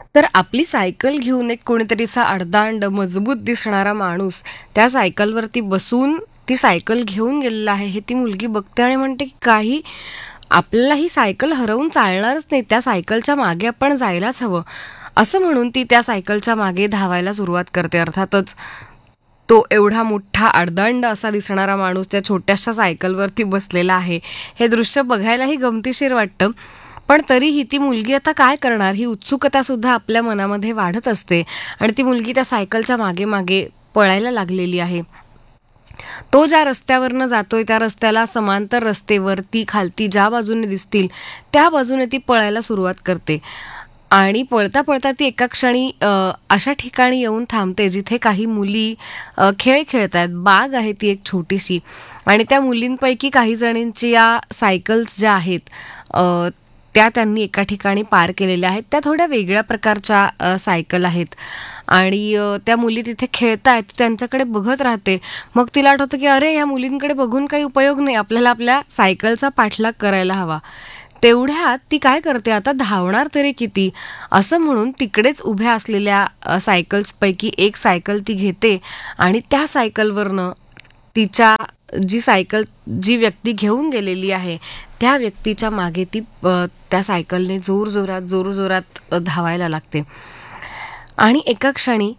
तर आपली सायकल घेऊन एक कोणीतरी असा अर्धांड मजबूत दिसणारा माणूस त्या सायकलवरती बसून ती सायकल घेऊन गेलेला आहे हे ती मुलगी बघते आणि म्हणते की काही आपल्याला ही सायकल हरवून चालणारच नाही, त्या सायकलच्या मागे आपण जायलाच हवं. असं म्हणून ती त्या सायकलच्या मागे धावायला सुरुवात करते. अर्थातच तो एवढा मोठा अर्धांड असा दिसणारा माणूस त्या छोट्याशा सायकलवरती बसलेला आहे. हे दृश्य बघायलाही गमतीशीर वाटतं. पण तरीही ती मुलगी आता काय करणार, ही उत्सुकता सुद्धा आपल्या मनामध्ये वाढत असते आणि ती मुलगी त्या सायकलच्या मागे मागे पळायला लागलेली आहे. तो ज्या रस्त्यावरनं जातोय त्या रस्त्याला समांतर रस्तेवरती खालती ज्या बाजूने दिसतील त्या बाजूने ती पळायला सुरुवात करते. आणि पळता पळता ती एका क्षणी अशा ठिकाणी येऊन थांबते जिथे काही मुली खेळ खेळतायत. बाग आहे ती एक छोटीशी आणि त्या मुलींपैकी काही जणींची या सायकल्स ज्या आहेत त्या त्यांनी एका ठिकाणी पार केलेल्या आहेत. त्या थोड्या वेगळ्या प्रकारच्या सायकल आहेत आणि त्या मुली तिथे खेळतायत. त्यांच्याकडे बघत राहते. मग तिला आठवतं की अरे, या मुलींकडे बघून काही उपयोग नाही, आपल्याला आपल्या सायकलचा पाठलाग करायला हवा. तेवढ्यात ती काय करते, आता धावणार तरी किती असं म्हणून तिकडेच उभ्या असलेल्या सायकल्सपैकी एक सायकल ती घेते आणि त्या सायकलवरनं तिच्या जी व्यक्ती घेऊन गेलेली आहे त्या व्यक्तीच्या मागे ती त्या सायकलने जोरजोरात धावायला लागते. आणि एका क्षणी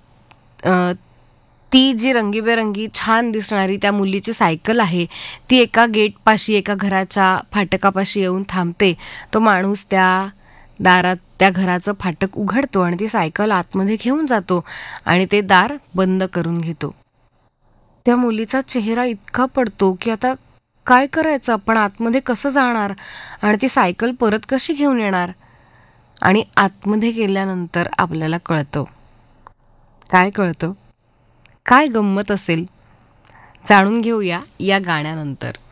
ती जी रंगीबेरंगी छान दिसणारी त्या मुलीची सायकल आहे ती एका गेटपाशी, एका घराच्या फाटकापाशी येऊन थांबते. तो माणूस त्या घराचं फाटक उघडतो आणि ती सायकल आतमध्ये घेऊन जातो आणि ते दार बंद करून घेतो. त्या मुलीचा चेहरा इतका पडतो की आता काय करायचं, आपण आतमध्ये कसं जाणार आणि ती सायकल परत कशी घेऊन येणार. आणि आतमध्ये गेल्यानंतर आपल्याला कळतं. काय कळतं, काय गंमत असेल, जाणून घेऊया या गाण्यानंतर.